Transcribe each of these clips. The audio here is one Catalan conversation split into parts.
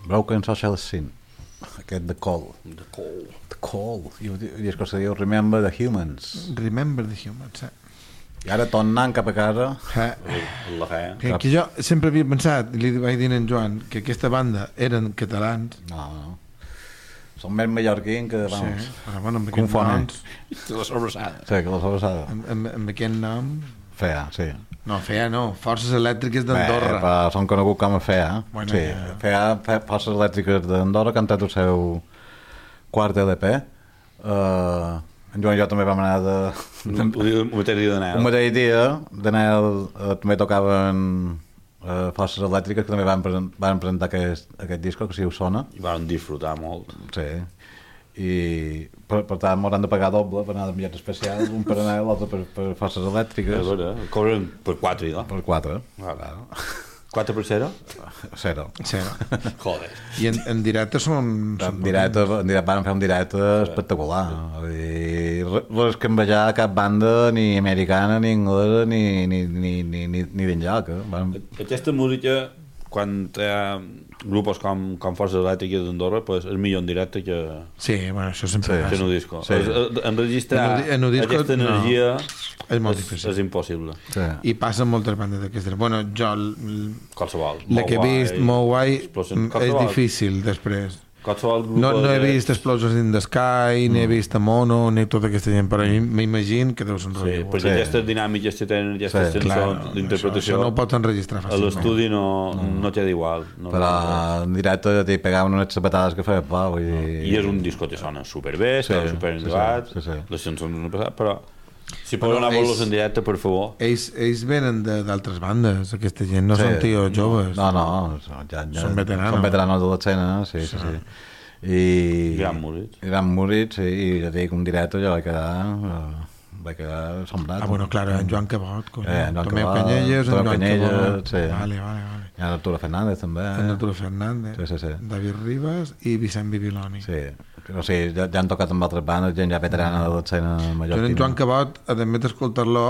Broken Social Scene. Aquest The Call. The Call. I és que se diu Remember the Humans. Remember the Humans, I ara tornant cap a casa... La fe. Que jo sempre havia pensat, i li vaig dir a en Joan, que aquesta banda eren catalans. No. Són més mallorquins que... Sí, però bueno, amb aquests noms... Que la sobrassada. Sí, que la sobrassada. Amb aquest nom... FEA, sí. No, FEA no, Forces Elèctriques d'Andorra. Però són coneguts com a FEA. Bueno, sí, FEA, Forces Elèctriques d'Andorra, que han tret el seu quart LP. En Joan i jo també vam anar un mateix dia d'Anel. Un mateix dia d'Anel també tocaven Forces Elèctriques, que també van presentar aquest disco, que si us sona. I van disfrutar molt. Sí. I per tant m'hauran de pagar doble per anar d'enviats especials, un per Anel, l'altre per Forces Elèctriques. És vera, cobren per 4, ja? Per 4. Claro. 4 per 0? 0. Joder. I en directe són... En directe van fer un directe espectacular. Res que envejar cap banda, ni americana, ni anglesa, ni d'enlloc. Aquesta música, quan hi ha grups com Forces Elèctriques d'Andorra, pues és millor en directe que... Sí, bueno, això sempre que en un disco. Sí. Enregistrar aquesta energia és molt difícil. És impossible. Sí. I passen moltes bandes d'aquestes. Bueno, jo... Qualsevol. La que he vist, molt guai, és difícil després. No he vist Explosions in the Sky, ni he vist a Mono, ni tota aquesta gent, però m'imagino que deu ser un rotllo. Sí, perquè aquestes dinàmiques que tenen, aquestes cançons d'interpretació... Això no ho pots enregistrar fàcilment. A l'estudi no té d'igual. Però en directe t'hi pegaven unes sapatades que feia por. I és un disco que sona superbé, està superenduat, les cançons no passat, però... Si poden anar a veure-los en directe, per favor. Ells venen d'altres bandes, aquesta gent, no són tios joves. No, són veteranos. Són veteranos de l'escena, sí. I gran músics. Gran músics, sí, i ja dic, un directe jo vaig quedar assombrat. Ah, bueno, claro, en Joan Cabot, Tomeu Canyelles, en Joan Cabot. Sí. Vale. I en Arturo Fernández, també. En Arturo Fernández, sí. David Rivas i Vicent Bibiloni. Sí. O sigui, ja han tocat amb altres bandes, gent ja veterana de l'escena mallorquina. Jo en Joan Cabot, admet d'escoltar-lo,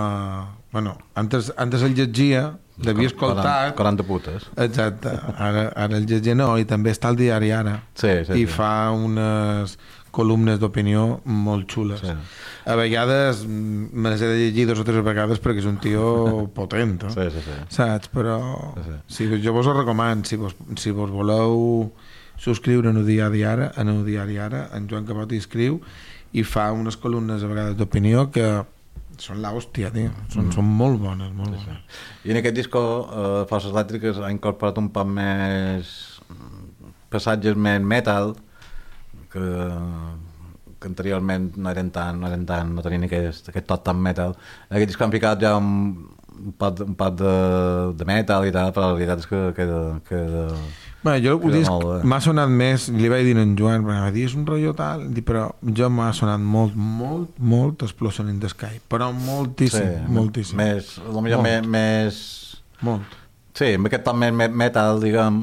antes el llegia, l'havia escoltat... 40 putes. Exacte, ara el llegia no, i també està al diari Ara. Sí. Fa unes columnes d'opinió molt xules. Sí. A vegades me les he de llegir 2 o 3 vegades perquè és un tio potent, no? Sí. Saps? Però jo vos ho recomano, si vos voleu subscriure en el diari Ara, en Joan Cabot hi escriu i fa unes columnes a vegades d'opinió que són l'hòstia, tio. Són molt bones, molt bones. I en aquest disco Forces Elèctriques ha incorporat un poc més passatges més metal que anteriorment no tenien aquest tot tan metal. En aquest disc han ficat ja un pot de metal i tal, però la veritat és que queda bueno, jo el disc m'ha sonat més, li vaig dir a en Joan, va dir, és un rotllo tal, però jo m'ha sonat molt Explosion in the Sky, però moltíssim. Més, potser més... Molt. Sí, amb aquest tot més metal, diguem,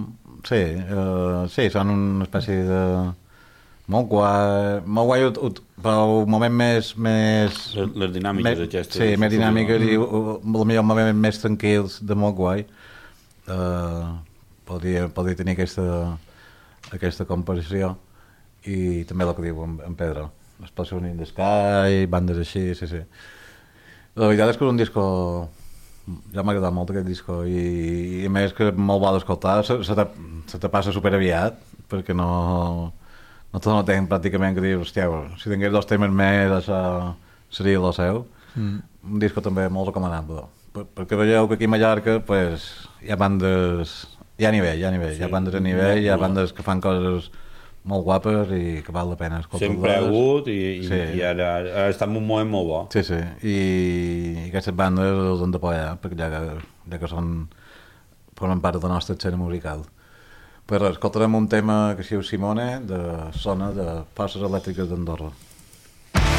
sí, són una espècie de... molt guai, però un moment més... Les dinàmiques aquestes. Sí, més dinàmiques i potser moments més tranquils de molt guai. Podria tenir aquesta composició i també el que diu en Pedro, Explosion in the Sky, bandes així, sí. La veritat és que és un disco... Ja m'ha agradat molt aquest disco i a més que molt bo d'escoltar, se te passa superaviat perquè no te notem pràcticament que dius, hòstia, si tingués 2 temes més això seria el seu. Un disco també molt recomanable perquè veieu que aquí a Mallorca pues, hi ha bandes... Hi ha nivell, hi ha bandes a nivell, hi ha bandes que fan coses molt guapes i que val la pena escoltar-les. Sempre ha hagut i ara està en un moment molt bo. Sí, i aquestes bandes els han d'apoyar perquè ja que formen part de la nostra escena musical. Però escoltarem un tema que es diu Simone, de Sona, de Forces Elèctriques d'Andorra.